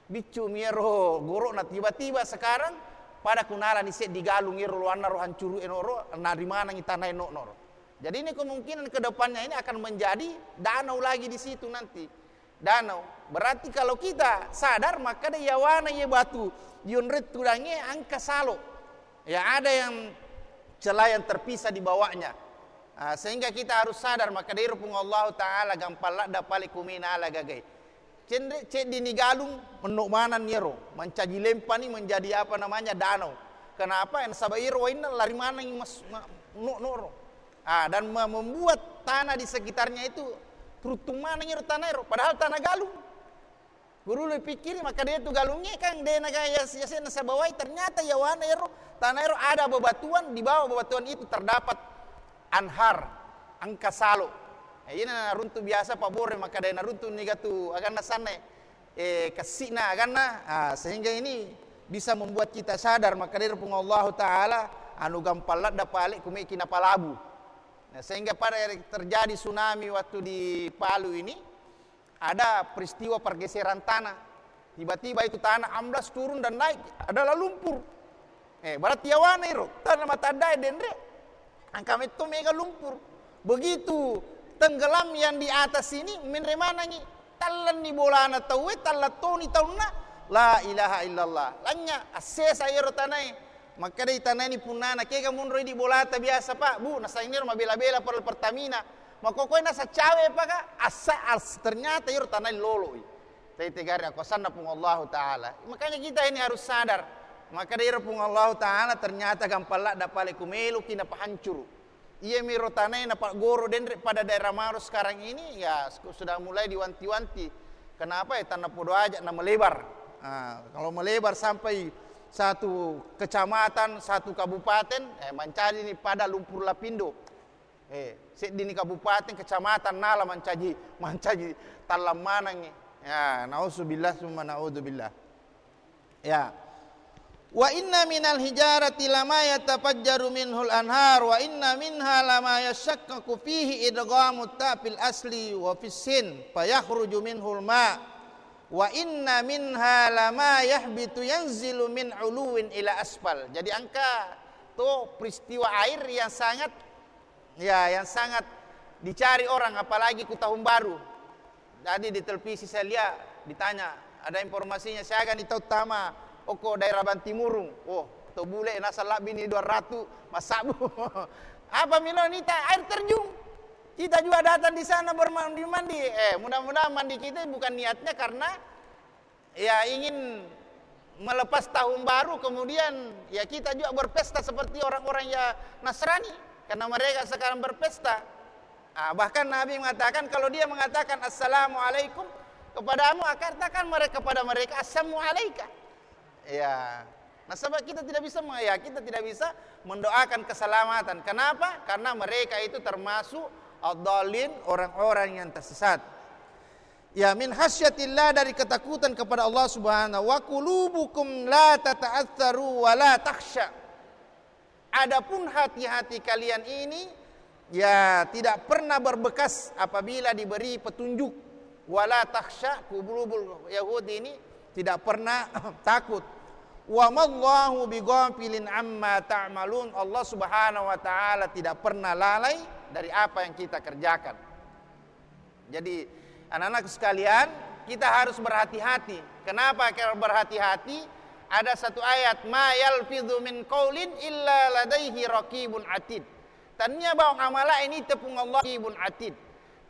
bicu miero goro na tiba-tiba sekarang pada kunala ni set digalung iro luana ro hancuru enoro na di mana tanah enoro. Jadi ini kemungkinan kedepannya ini akan menjadi danau lagi di situ nanti. Danau. Berarti kalau kita sadar maka ada yawana ye batu yunrit tudange angka salo. Ya ada yang celah yang terpisah di bawahnya. Sehingga kita harus sadar maka dari pun Allah Ta'ala gampal da pali kumina ala gagai. Cek di nigalung menuk mana niro mencaji lempani menjadi apa namanya danau. Kenapa? Yang sabairo ini lari mana yang noro. Dan membuat tanah di sekitarnya itu terutung mana niro tanah iro. Padahal tanah galung. Guru lu pikir maka dia itu galungnya kan dia nagaya yasen sabawai ternyata yawana iro tanah iro ada bebatuan di bawah bebatuan itu terdapat anhar angka salo. Ini runtuh biasa Pak Bore maka dia runtuh ni gatu agan sana kasina agan sehingga ini bisa membuat kita sadar maka dari pun Allah Ta'ala anu gampalat da palik kumiki na palabu. Nah, sehingga pada terjadi tsunami waktu di Palu ini ada peristiwa pergeseran tanah. Tiba-tiba itu tanah amblas turun dan naik adalah lumpur. Berarti awana iro tanah mata dai dendre angka itu mega lumpur. Begitu tenggelam yang di atas ini minre mana ni talan ni bolana tawe talatoni tauna la ilaha illallah lanya asesa iro tanai maka dari tanah ini punana kega munro di bolata biasa Pak Bu nasa ini rumah bela-bela per Pertamina maka kau nasa cawe Pak as ternyata iro tanah lolo tei tegari aku sana pun Allah Ta'ala makanya kita ini harus sadar maka dari pun Allah Ta'ala ternyata gampalak dapat kumelu kina pahancur. Iya miro tanah na Pak Goro dan pada daerah Maros sekarang ini ya sudah mulai diwanti-wanti. Kenapa ya tanah podo aja na melebar. Kalau melebar sampai satu kecamatan, satu kabupaten, mencari ini pada lumpur Lapindo. Di ini kabupaten, kecamatan nala mencaji talam mana ni. Ya, nauzubillah summa naudzubillah. Ya. Wa inna minal hijarati lama yatafajjaru minhul anhar wa inna minha lama yashaqqaqu fihi idghamu ta'fil asli wa fissin fayakhruju minhul ma wa inna minha lama yahbitu yanzilu min uluwin ila asfal. Jadi angka tuh peristiwa air yang sangat dicari orang apalagi ku tahun baru. Jadi di televisi saya lihat ditanya ada informasinya saya akan di utama Oko daerah Bantimurung. To bule nasa labi ni 200 masabu. Apa milonita air terjun. Kita juga datang di sana bermandi-mandi. Mudah-mudahan mandi kita bukan niatnya karena ya ingin melepas tahun baru kemudian ya kita juga berpesta seperti orang-orang ya Nasrani karena mereka sekarang berpesta. Bahkan Nabi mengatakan kalau dia mengatakan assalamualaikum kepadamu katakan mereka kepada mereka assalamualaikum. Ya, nah sebab kita tidak bisa mendoakan keselamatan. Kenapa? Karena mereka itu termasuk ad-dhalin, orang-orang yang tersesat. Ya, min hasyatillah dari ketakutan kepada Allah Subhanahu wa qulubukum la tata'atsaru wa la takhsha. Adapun hati-hati kalian ini ya tidak pernah berbekas apabila diberi petunjuk. Wala takhsha, qulubul Yahudi ini tidak pernah takut. Wa mallahu bighafilin amma ta'malun. Allah Subhanahu wa taala tidak pernah lalai dari apa yang kita kerjakan. Jadi anak-anak sekalian, kita harus berhati-hati. Kenapa kita berhati-hati? Ada satu ayat, ma yalfidhu min qaulin illa ladaihi raqibun atid. Tanya bawang amala ini tepung Allah raqibun atid.